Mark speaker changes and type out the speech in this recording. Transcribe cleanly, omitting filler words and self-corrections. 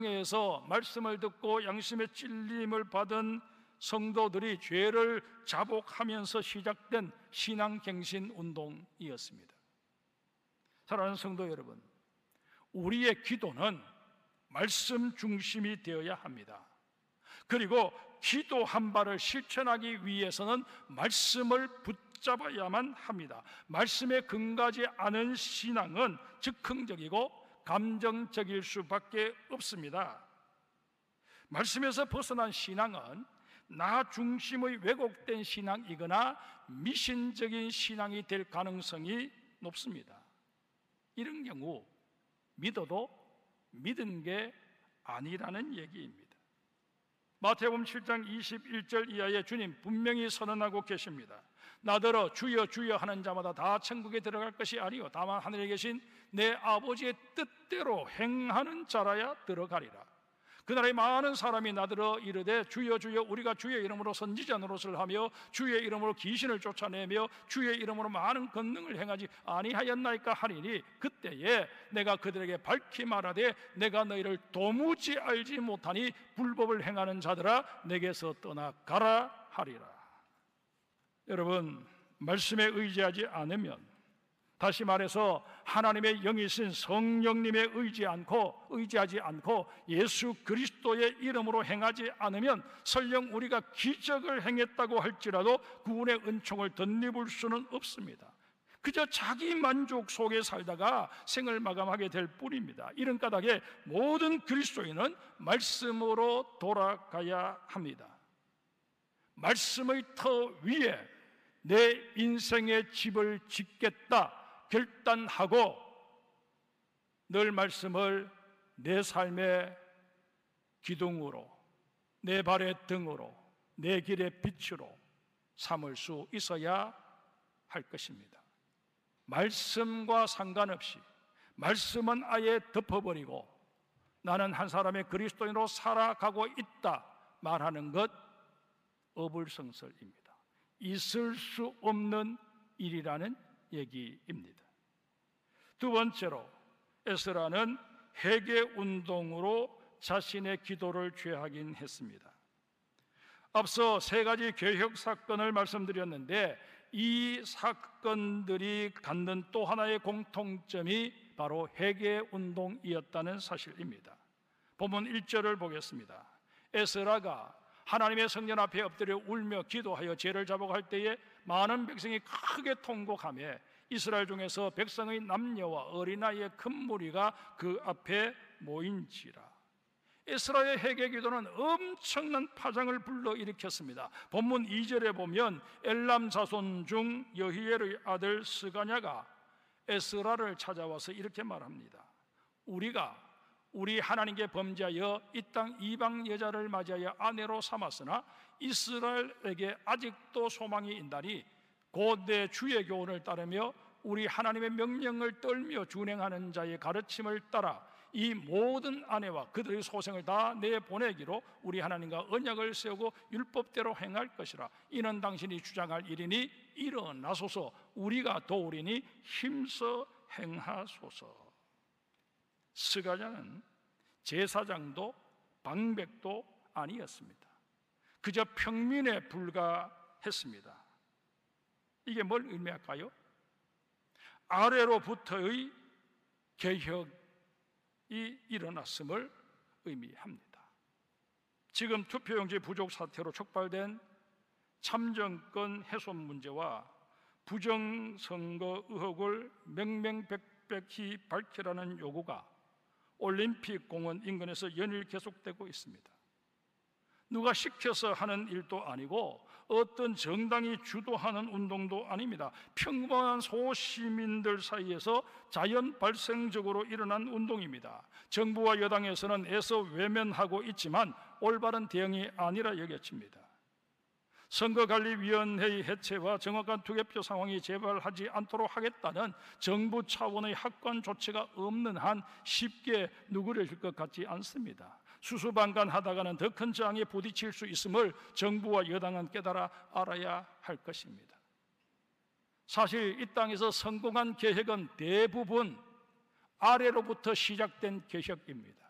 Speaker 1: 에서 말씀을 듣고 양심의 찔림을 받은 성도들이 죄를 자복하면서 시작된 신앙갱신 운동이었습니다. 사랑하는 성도 여러분, 우리의 기도는 말씀 중심이 되어야 합니다. 그리고 기도 한 발을 실천하기 위해서는 말씀을 붙잡아야만 합니다. 말씀에 근거하지 않은 신앙은 즉흥적이고 감정적일 수밖에 없습니다. 말씀에서 벗어난 신앙은 나 중심의 왜곡된 신앙이거나 미신적인 신앙이 될 가능성이 높습니다. 이런 경우 믿어도 믿은 게 아니라는 얘기입니다. 마태복음 7장 21절 이하에 주님 분명히 선언하고 계십니다. 나더러 주여 주여 하는 자마다 다 천국에 들어갈 것이 아니요 다만 하늘에 계신 내 아버지의 뜻대로 행하는 자라야 들어가리라. 그날에 많은 사람이 나더러 이르되 주여 주여 우리가 주의 이름으로 선지자 노릇을 하며 주의 이름으로 귀신을 쫓아내며 주의 이름으로 많은 권능을 행하지 아니하였나이까 하리니 그때에 내가 그들에게 밝히 말하되 내가 너희를 도무지 알지 못하니 불법을 행하는 자들아 내게서 떠나가라 하리라. 여러분, 말씀에 의지하지 않으면, 다시 말해서 하나님의 영이신 성령님에 의지하지 않고 예수 그리스도의 이름으로 행하지 않으면 설령 우리가 기적을 행했다고 할지라도 구원의 은총을 덧입을 수는 없습니다. 그저 자기 만족 속에 살다가 생을 마감하게 될 뿐입니다. 이런 까닭에 모든 그리스도인은 말씀으로 돌아가야 합니다. 말씀의 터 위에 내 인생의 집을 짓겠다 결단하고 늘 말씀을 내 삶의 기둥으로, 내 발의 등으로, 내 길의 빛으로 삼을 수 있어야 할 것입니다. 말씀과 상관없이 말씀은 아예 덮어버리고 나는 한 사람의 그리스도인으로 살아가고 있다 말하는 것 어불성설입니다. 있을 수 없는 일이라는 얘기입니다. 두 번째로 에스라는 회개운동으로 자신의 기도를 죄악인했습니다. 앞서 세 가지 개혁 사건을 말씀드렸는데 이 사건들이 갖는 또 하나의 공통점이 바로 회개운동이었다는 사실입니다. 본문 1절을 보겠습니다. 에스라가 하나님의 성전 앞에 엎드려 울며 기도하여 죄를 자복할 때에 많은 백성이 크게 통곡하며 이스라엘 중에서 백성의 남녀와 어린아이의 큰 무리가 그 앞에 모인지라. 에스라의 회개 기도는 엄청난 파장을 불러일으켰습니다. 본문 2절에 보면 엘람 자손 중 여히엘의 아들 스가냐가 에스라를 찾아와서 이렇게 말합니다. 우리가 우리 하나님께 범죄하여 이 땅 이방 여자를 맞이하여 아내로 삼았으나 이스라엘에게 아직도 소망이 있나니 곧 내 주의 교훈을 따르며 우리 하나님의 명령을 떨며 준행하는 자의 가르침을 따라 이 모든 아내와 그들의 소생을 다 내보내기로 우리 하나님과 언약을 세우고 율법대로 행할 것이라. 이는 당신이 주장할 일이니 일어나소서. 우리가 도우리니 힘써 행하소서. 스가냐는 제사장도 방백도 아니었습니다. 그저 평민에 불과했습니다. 이게 뭘 의미할까요? 아래로부터의 개혁이 일어났음을 의미합니다. 지금 투표용지 부족 사태로 촉발된 참정권 훼손 문제와 부정선거 의혹을 명명백백히 밝히라는 요구가 올림픽 공원 인근에서 연일 계속되고 있습니다. 누가 시켜서 하는 일도 아니고 어떤 정당이 주도하는 운동도 아닙니다. 평범한 소시민들 사이에서 자연 발생적으로 일어난 운동입니다. 정부와 여당에서는 애써 외면하고 있지만 올바른 대응이 아니라 여겨집니다. 선거관리위원회의 해체와 정확한 투개표 상황이 재발하지 않도록 하겠다는 정부 차원의 확고한 조치가 없는 한 쉽게 누그러질 것 같지 않습니다. 수수방관하다가는 더 큰 저항에 부딪힐 수 있음을 정부와 여당은 깨달아 알아야 할 것입니다. 사실 이 땅에서 성공한 개혁은 대부분 아래로부터 시작된 개혁입니다.